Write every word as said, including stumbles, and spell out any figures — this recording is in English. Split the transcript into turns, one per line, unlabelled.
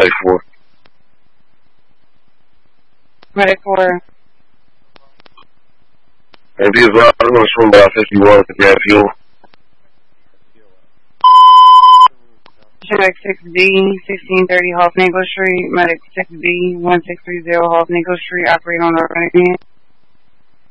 Medic four.
Medic four.
And these routes, I'm going to swim by fifty-one to grab fuel.
Medic six B, sixteen thirty Hoffnagel Street. Medic six B, one six three zero Hoffnagel Street. Operate on the right hand.